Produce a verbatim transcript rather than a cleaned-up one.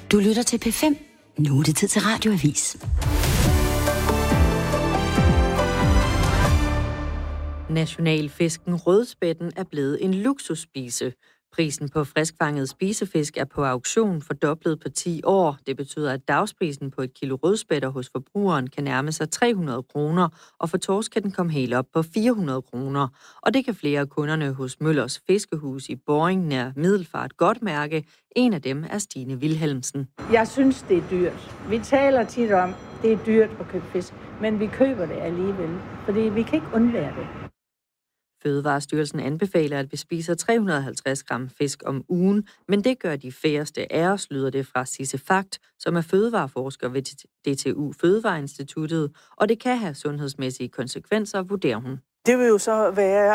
Du lytter til P fem. Nu er det tid til Radioavis. Nationalfisken rødspætten er blevet en luksusspise. Prisen på friskfanget spisefisk er på auktion fordoblet på ti år. Det betyder, at dagsprisen på et kilo rødspætter hos forbrugeren kan nærme sig tre hundrede kroner, og for torsk kan den komme helt op på fire hundrede kroner. Og det kan flere af kunderne hos Møllers Fiskehus i Boring nær Middelfart godt mærke. En af dem er Stine Wilhelmsen. Jeg synes, det er dyrt. Vi taler tit om, det er dyrt at købe fisk, men vi køber det alligevel, fordi vi kan ikke undvære det. Fødevarestyrelsen anbefaler, at vi spiser tre hundrede og halvtreds gram fisk om ugen, men det gør de færreste af os, lyder det fra Sisse Fakt, som er fødevareforsker ved D T U Fødevareinstituttet, og det kan have sundhedsmæssige konsekvenser, vurderer hun. Det vil jo så være,